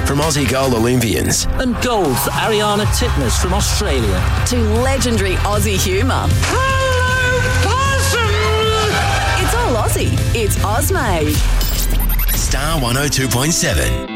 from Aussie gold Olympians. And gold for Ariana Titmus from Australia. To legendary Aussie humour. Hello, possum! It's all Aussie. It's Ozmade. Star 102.7.